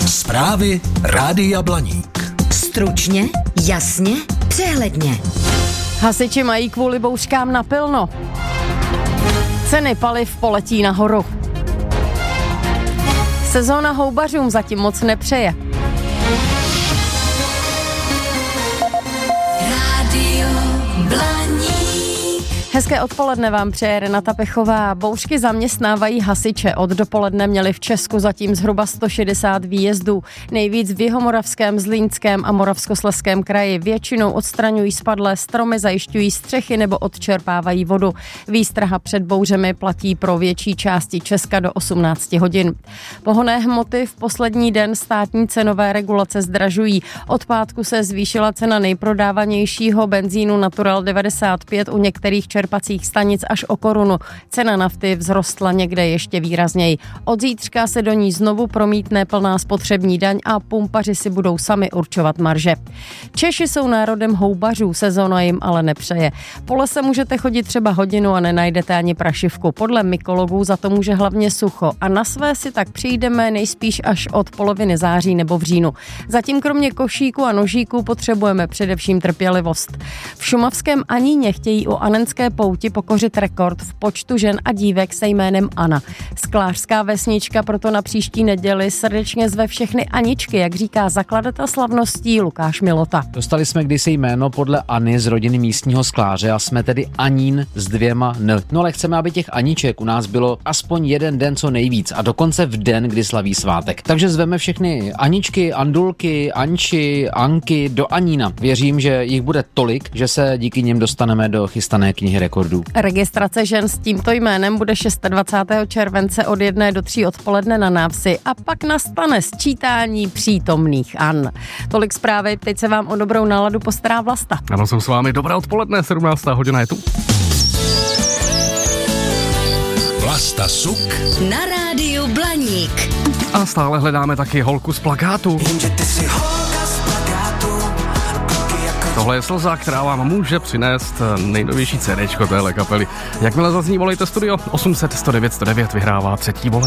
Zprávy Rádia Blaník. Stručně, jasně, přehledně. Hasiči mají kvůli bouřkám napilno. Ceny paliv poletí nahoru. Sezóna houbařům zatím moc nepřeje. Rádio Blaník. Hezké odpoledne vám přeje Renata Pechová. Bouřky zaměstnávají hasiče. Od dopoledne měli v Česku zatím zhruba 160 výjezdů. Nejvíc v Jihomoravském, Zlínském a Moravskoslezském kraji. Většinou odstraňují spadlé stromy, zajišťují střechy nebo odčerpávají vodu. Výstraha před bouřemi platí pro větší části Česka do 18 hodin. Pohonné hmoty v poslední den státní cenové regulace zdražují. Od pátku se zvýšila cena nejprodávanějšího benzínu Natural 95 u některých čerpacích stanic až o korunu. Cena nafty vzrostla někde ještě výrazněji. Od zítřka se do ní znovu promítne plná spotřební daň a pumpaři si budou sami určovat marže. Češi jsou národem houbařů, sezóna jim ale nepřeje. Po lese můžete chodit třeba hodinu a nenajdete ani prašivku. Podle mykologů za to může hlavně sucho a na své si tak přijdeme nejspíš až od poloviny září nebo v říjnu. Zatím kromě košíku a nožíků potřebujeme především trpělivost. V šumavském Aníně chtějí o anenské pouti pokořit rekord v počtu žen a dívek se jménem Anna. Sklářská vesnička proto na příští neděli srdečně zve všechny Aničky, jak říká zakladatel slavností Lukáš Milota. Dostali jsme kdysi jméno podle Anny z rodiny místního skláře a jsme tedy Anín s 2 N. No ale chceme, aby těch Aniček u nás bylo aspoň jeden den co nejvíc a dokonce v den, kdy slaví svátek. Takže zveme všechny Aničky, Andulky, Anči, Anky do Anína. Věřím, že jich bude tolik, že se díky nim dostaneme do chystané knihy rekordů. Registrace žen s tímto jménem bude 26. července od 1 do 3 odpoledne na Návsi a pak nastane sčítání přítomných An. Tolik zprávy, teď se vám o dobrou náladu postará Vlasta. Ano, jsem s vámi, dobré odpoledne, 17. hodina je tu. Vlasta Suk Na rádiu Blaník. A stále hledáme taky holku z plakátu. Tohle je slza, která vám může přinést nejnovější CDčko téhle kapely. Jakmile zazní, volejte studio 800 109 109, vyhrává třetí volej.